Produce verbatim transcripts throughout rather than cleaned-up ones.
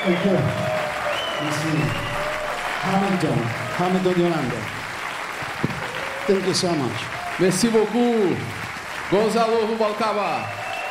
Thank you. Merci. Hamilton. Hamilton Yolanda. Thank you so much. Merci beaucoup. Gonzalo Rubalcaba.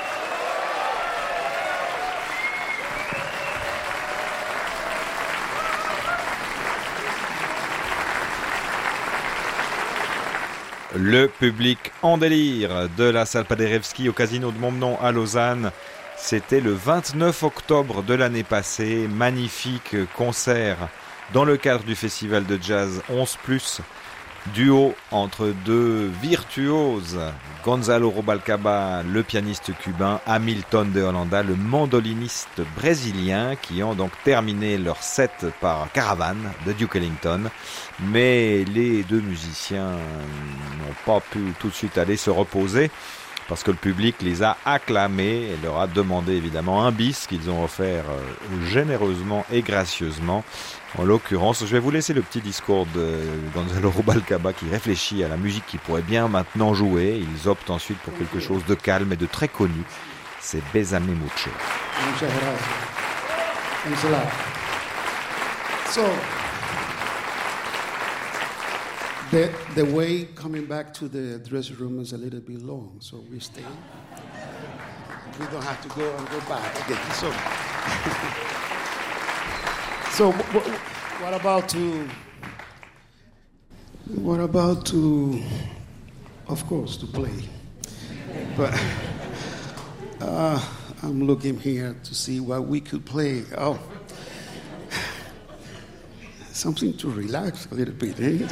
Le public en délire de la salle Paderewski au Casino de Montbenon à Lausanne. C'était le vingt-neuf octobre de l'année passée. Magnifique concert dans le cadre du festival de jazz onze plus. Duo entre deux virtuoses, Gonzalo Rubalcaba, le pianiste cubain, Hamilton de Holanda, le mandoliniste brésilien, qui ont donc terminé leur set par Caravane de Duke Ellington. Mais les deux musiciens n'ont pas pu tout de suite aller se reposer, parce que le public les a acclamés et leur a demandé évidemment un bis qu'ils ont offert généreusement et gracieusement. En l'occurrence, je vais vous laisser le petit discours de Gonzalo Rubalcaba qui réfléchit à la musique qu'il pourrait bien maintenant jouer. Ils optent ensuite pour quelque chose de calme et de très connu. C'est Bésame Mucho. Muchas gracias. Thanks a lot. So, the, the way coming back to the dressing room is a little bit long, so we stay. We don't have to go and go back. Okay, so... So, what, what about to, what about to, of course, to play. But uh, I'm looking here to see what we could play. Oh, something to relax a little bit, eh?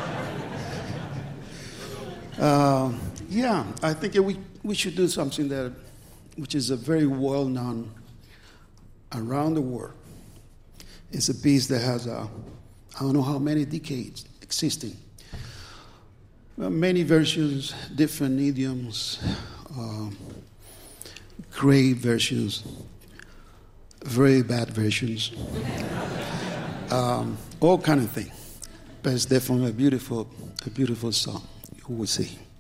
uh, yeah, I think we, we should do something that, which is a very well-known around the world. It's a piece that has, a, I don't know how many decades existing. Uh, many versions, different idioms, uh, great versions, very bad versions, um, all kind of things. But it's definitely a beautiful, a beautiful song, you would say.